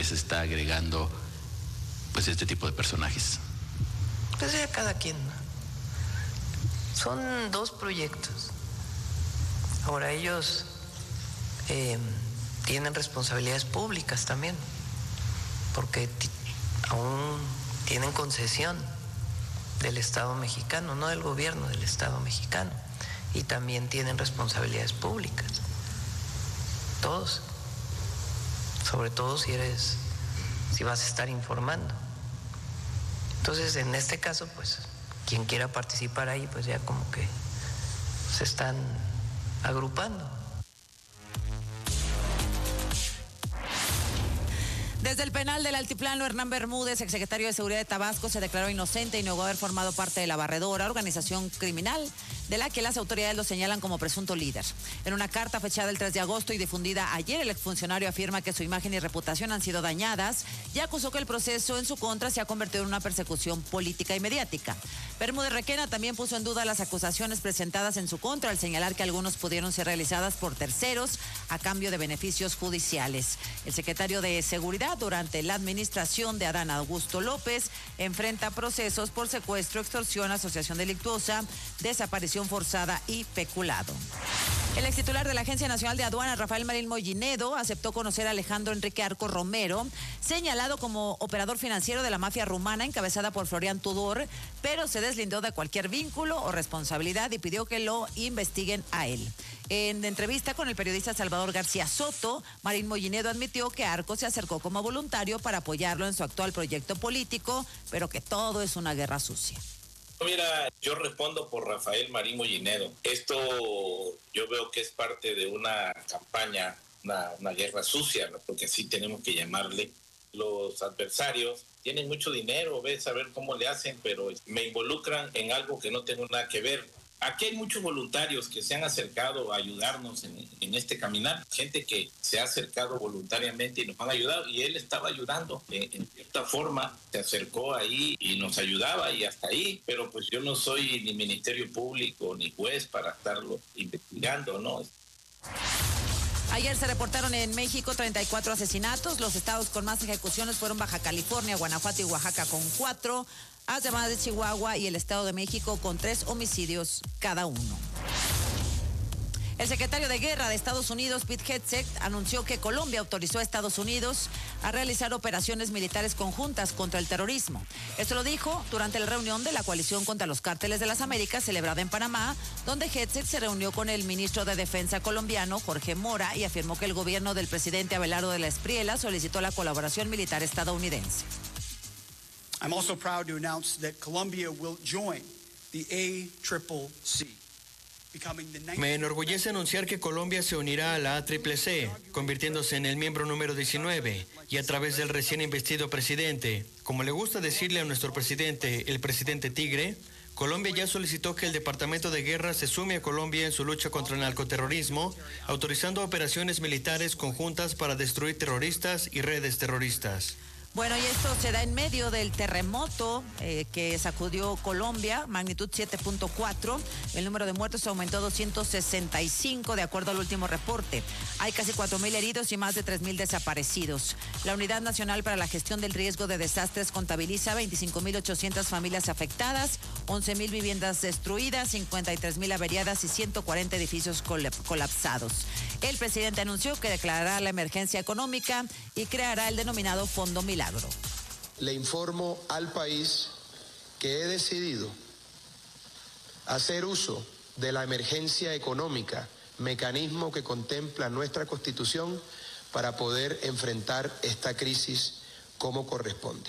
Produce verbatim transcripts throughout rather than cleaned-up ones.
vez está agregando pues este tipo de personajes. Pues ya cada quien. Son dos proyectos. Ahora ellos eh, tienen responsabilidades públicas también, porque t- aún tienen concesión del Estado mexicano, no del gobierno, del Estado mexicano, y también tienen responsabilidades públicas. Todos, sobre todo si eres, si vas a estar informando. Entonces, en este caso, pues, quien quiera participar ahí, pues ya como que se están agrupando. Desde el penal del Altiplano, Hernán Bermúdez, exsecretario de Seguridad de Tabasco, se declaró inocente y negó haber formado parte de la Barredora, organización criminal de la que las autoridades lo señalan como presunto líder. En una carta fechada el tres de agosto y difundida ayer, el exfuncionario afirma que su imagen y reputación han sido dañadas y acusó que el proceso en su contra se ha convertido en una persecución política y mediática. Bermúdez Requena también puso en duda las acusaciones presentadas en su contra al señalar que algunos pudieron ser realizadas por terceros a cambio de beneficios judiciales. El secretario de Seguridad durante la administración de Adán Augusto López enfrenta procesos por secuestro, extorsión, asociación delictuosa, desaparición forzada y peculado. El extitular de la Agencia Nacional de Aduanas, Rafael Marín Mollinedo, aceptó conocer a Alejandro Enrique Arco Romero, señalado como operador financiero de la mafia rumana encabezada por Florian Tudor, pero se deslindó de cualquier vínculo o responsabilidad y pidió que lo investiguen a él. En entrevista con el periodista Salvador García Soto, Marín Mollinedo admitió que Arco se acercó como voluntario para apoyarlo en su actual proyecto político, pero que todo es una guerra sucia. Mira, yo respondo por Rafael Marín Mollinedo. Esto yo veo que es parte de una campaña, una, una guerra sucia, ¿no? Porque así tenemos que llamarle. Los adversarios tienen mucho dinero, ves a ver cómo le hacen, pero me involucran en algo que no tengo nada que ver. Aquí hay muchos voluntarios que se han acercado a ayudarnos en, en este caminar, gente que se ha acercado voluntariamente y nos han ayudado, y él estaba ayudando en, en cierta forma, se acercó ahí y nos ayudaba y hasta ahí, pero pues yo no soy ni Ministerio Público ni juez para estarlo investigando, ¿no? Ayer se reportaron en México treinta y cuatro asesinatos. Los estados con más ejecuciones fueron Baja California, Guanajuato y Oaxaca con cuatro, además de Chihuahua y el Estado de México con tres homicidios cada uno. El secretario de Guerra de Estados Unidos, Pete Hegseth, anunció que Colombia autorizó a Estados Unidos a realizar operaciones militares conjuntas contra el terrorismo. Esto lo dijo durante la reunión de la coalición contra los cárteles de las Américas celebrada en Panamá, donde Hegseth se reunió con el ministro de Defensa colombiano, Jorge Mora, y afirmó que el gobierno del presidente Abelardo de la Espriella solicitó la colaboración militar estadounidense. I'm also proud to announce that Colombia will join the A C C C. Me enorgullece anunciar que Colombia se unirá a la A C C C, convirtiéndose en el miembro número diecinueve, y a través del recién investido presidente, como le gusta decirle a nuestro presidente, el presidente Tigre, Colombia ya solicitó que el Departamento de Guerra se sume a Colombia en su lucha contra el narcoterrorismo, autorizando operaciones militares conjuntas para destruir terroristas y redes terroristas. Bueno, y esto se da en medio del terremoto eh, que sacudió Colombia, magnitud siete punto cuatro. El número de muertos aumentó a doscientos sesenta y cinco de acuerdo al último reporte. Hay casi cuatro mil heridos y más de tres mil desaparecidos. La Unidad Nacional para la Gestión del Riesgo de Desastres contabiliza veinticinco mil ochocientas familias afectadas, once mil viviendas destruidas, cincuenta y tres mil averiadas y ciento cuarenta edificios colapsados. El presidente anunció que declarará la emergencia económica y creará el denominado Fondo Milagro. Le informo al país que he decidido hacer uso de la emergencia económica, mecanismo que contempla nuestra Constitución, para poder enfrentar esta crisis como corresponde.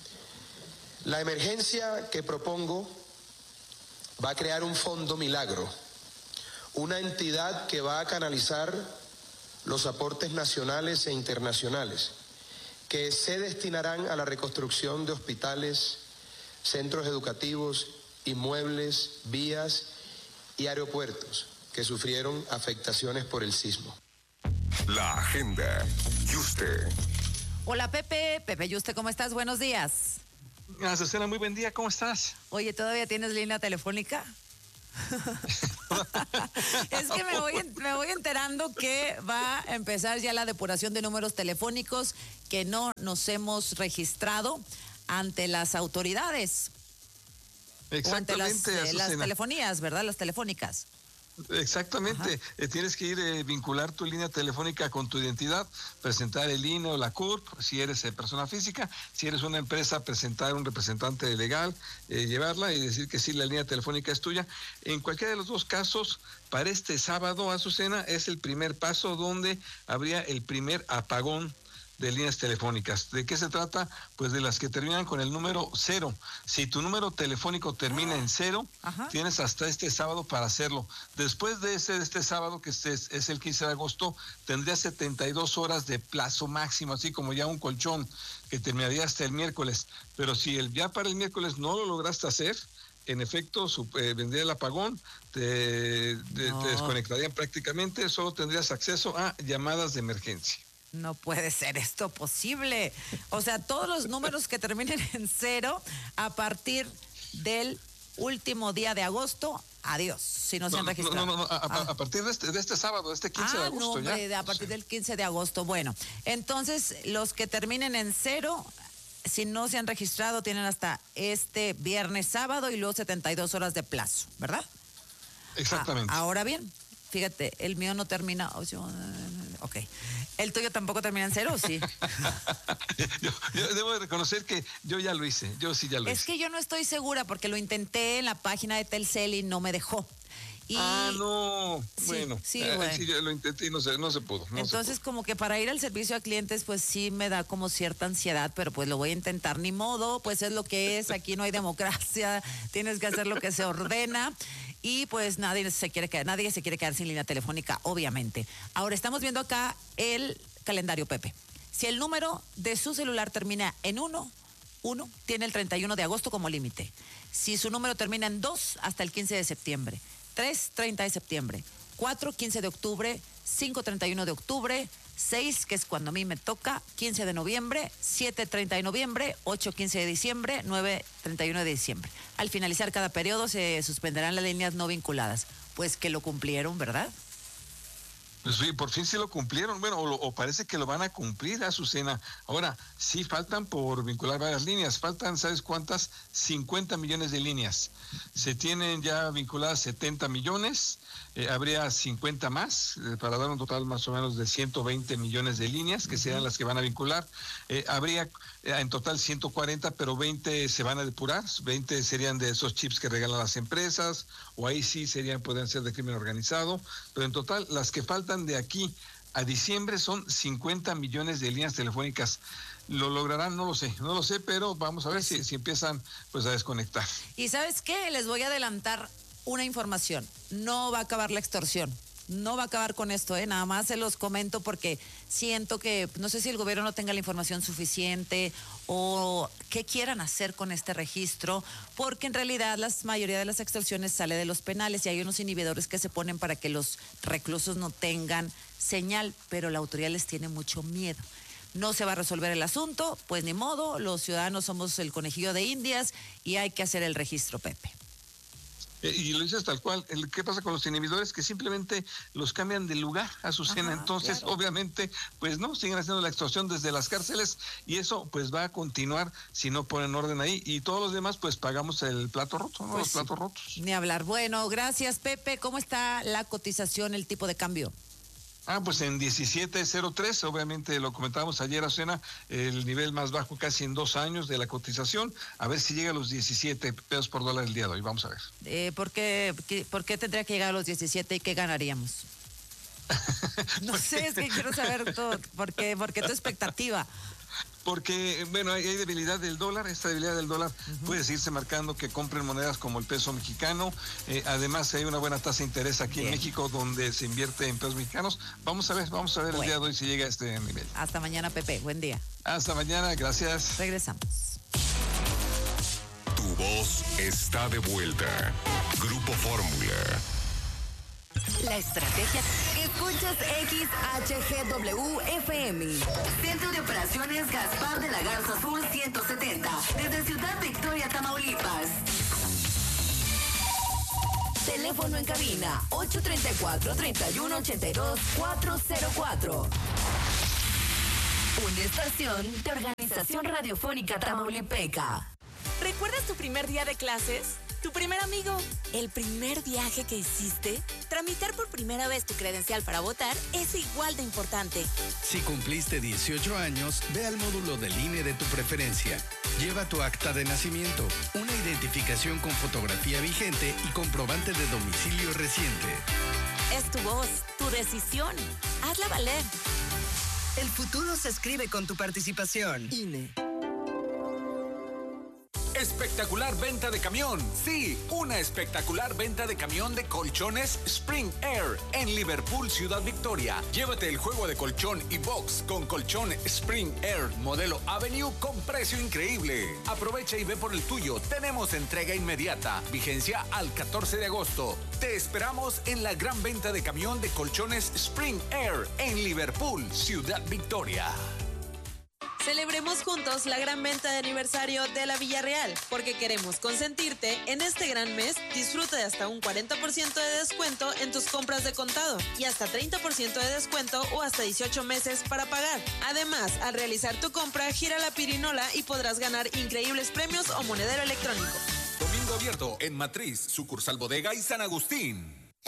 La emergencia que propongo va a crear un fondo milagro, una entidad que va a canalizar los aportes nacionales e internacionales que se destinarán a la reconstrucción de hospitales, centros educativos, inmuebles, vías y aeropuertos que sufrieron afectaciones por el sismo. La agenda. Yuste. Hola Pepe, Pepe Yuste, ¿cómo estás? Buenos días. Azucena, muy buen día, ¿cómo estás? Oye, ¿todavía tienes línea telefónica? Es que me voy, me voy enterando que va a empezar ya la depuración de números telefónicos que no nos hemos registrado ante las autoridades. Exactamente. O ante las, eh, las telefonías, ¿verdad? Las telefónicas. Exactamente, eh, tienes que ir a eh, vincular tu línea telefónica con tu identidad, presentar el I N E o la C U R P, si eres eh, persona física, si eres una empresa, presentar un representante legal, eh, llevarla y decir que sí, la línea telefónica es tuya. En cualquiera de los dos casos, para este sábado, Azucena, es el primer paso donde habría el primer apagón de líneas telefónicas. ¿De qué se trata? Pues de las que terminan con el número cero. Si tu número telefónico termina en cero, Ajá. tienes hasta este sábado para hacerlo. Después de ese, este sábado, que es, es el quince de agosto, tendrías setenta y dos horas de plazo máximo, así como ya un colchón, que terminaría hasta el miércoles. Pero si el, ya para el miércoles no lo lograste hacer, en efecto, su, eh, vendría el apagón, te, te, no. te desconectarían prácticamente, solo tendrías acceso a llamadas de emergencia. No puede ser esto posible. O sea, todos los números que terminen en cero a partir del último día de agosto, adiós, si no, no se han registrado. No, no, no, a, ah. a partir de este, de este sábado, este quince ah, de agosto. No, ya. a partir sí. del quince de agosto. Bueno, entonces los que terminen en cero, si no se han registrado, tienen hasta este viernes, sábado y luego setenta y dos horas de plazo, ¿verdad? Exactamente. Ah, ahora bien, fíjate, el mío no termina. Ok. ¿El tuyo tampoco termina en cero o sí? yo, yo debo de reconocer que yo ya lo hice. Yo sí ya lo es hice. Es que yo no estoy segura porque lo intenté en la página de Telcel y no me dejó. Y... Ah, no. Sí, bueno, sí, eh, bueno. sí, yo lo intenté y no se, no se pudo. No Entonces, se pudo. como que para ir al servicio a clientes, pues sí me da como cierta ansiedad, pero pues lo voy a intentar. Ni modo, pues es lo que es. Aquí no hay democracia. Tienes que hacer lo que se ordena. Y pues nadie se quiere quedar, nadie se quiere quedar sin línea telefónica, obviamente. Ahora estamos viendo acá el calendario, Pepe. Si el número de su celular termina en uno, uno, tiene el treinta y uno de agosto como límite. Si su número termina en dos, hasta el quince de septiembre. tres, treinta de septiembre. cuatro, quince de octubre. cinco, treinta y uno de octubre. seis, que es cuando a mí me toca, quince de noviembre. siete, treinta de noviembre. ocho, quince de diciembre. nueve, treinta y uno de diciembre. Al finalizar cada periodo se suspenderán las líneas no vinculadas. Pues que lo cumplieron, ¿verdad? Pues sí, por fin sí lo cumplieron, bueno, o, o parece que lo van a cumplir, Azucena. Ahora, sí faltan por vincular varias líneas, faltan, ¿sabes cuántas? cincuenta millones de líneas. Se tienen ya vinculadas setenta millones, eh, habría cincuenta más, eh, para dar un total más o menos de ciento veinte millones de líneas, que serán las que van a vincular. Eh, habría eh, en total ciento cuarenta, pero veinte se van a depurar, veinte serían de esos chips que regalan las empresas, o ahí sí serían, pueden ser de crimen organizado, pero en total las que faltan de aquí a diciembre son cincuenta millones de líneas telefónicas. ¿Lo lograrán? No lo sé, no lo sé, pero vamos a ver si, si empiezan pues a desconectar. ¿Y sabes qué? Les voy a adelantar una información. No va a acabar la extorsión. No va a acabar con esto, ¿eh? Nada más se los comento porque siento que, no sé si el gobierno no tenga la información suficiente o qué quieran hacer con este registro, porque en realidad la mayoría de las extorsiones sale de los penales y hay unos inhibidores que se ponen para que los reclusos no tengan señal, pero la autoridad les tiene mucho miedo. No se va a resolver el asunto, pues ni modo, los ciudadanos somos el conejillo de Indias y hay que hacer el registro, Pepe. Y lo dices tal cual. El, ¿Qué pasa con los inhibidores? Que simplemente los cambian de lugar, Azucena. Ajá, entonces, claro. Obviamente, pues no, siguen haciendo la extorsión desde las cárceles y eso pues va a continuar si no ponen orden ahí. Y todos los demás pues pagamos el plato roto, ¿no? Pues los sí. platos rotos. Ni hablar. Bueno, gracias, Pepe. ¿Cómo está la cotización, el tipo de cambio? Ah, pues en diecisiete cero tres, obviamente lo comentábamos ayer, Azucena, el nivel más bajo casi en dos años de la cotización. A ver si llega a los diecisiete pesos por dólar el día de hoy, vamos a ver. Eh, ¿por qué, qué, ¿Por qué tendría que llegar a los diecisiete y qué ganaríamos? No sé, es que quiero saber todo, ¿por qué, por qué tu expectativa? Porque, bueno, hay, hay debilidad del dólar, esta debilidad del dólar uh-huh. puede seguirse marcando que compren monedas como el peso mexicano, eh, además hay una buena tasa de interés aquí Bien. en México donde se invierte en pesos mexicanos. Vamos a ver, vamos a ver bueno. el día de hoy si llega a este nivel. Hasta mañana, Pepe, buen día. Hasta mañana, gracias. Regresamos. Tu voz está de vuelta. Grupo Fórmula. La estrategia. Escuchas X H G W F M. Centro de Operaciones Gaspar de la Garza Sur ciento setenta. Desde Ciudad Victoria, Tamaulipas. Teléfono en cabina ocho tres cuatro, tres uno ocho dos, cuatro cero cuatro. Una estación de Organización Radiofónica Tamaulipeca. ¿Recuerdas tu primer día de clases? ¿Tu primer amigo? ¿El primer viaje que hiciste? Tramitar por primera vez tu credencial para votar es igual de importante. Si cumpliste dieciocho años, ve al módulo del I N E de tu preferencia. Lleva tu acta de nacimiento, una identificación con fotografía vigente y comprobante de domicilio reciente. Es tu voz, tu decisión. Hazla valer. El futuro se escribe con tu participación. I N E. Espectacular venta de camión. Sí, una espectacular venta de camión de colchones Spring Air en Liverpool, Ciudad Victoria. Llévate el juego de colchón y box con colchón Spring Air modelo Avenue con precio increíble. Aprovecha y ve por el tuyo. Tenemos entrega inmediata. Vigencia al catorce de agosto. Te esperamos en la gran venta de camión de colchones Spring Air en Liverpool, Ciudad Victoria. Celebremos juntos la gran venta de aniversario de la Villarreal, porque queremos consentirte en este gran mes. Disfruta de hasta un cuarenta por ciento de descuento en tus compras de contado y hasta treinta por ciento de descuento o hasta dieciocho meses para pagar. Además, al realizar tu compra, gira la pirinola y podrás ganar increíbles premios o monedero electrónico. Domingo abierto en Matriz, sucursal Bodega y San Agustín.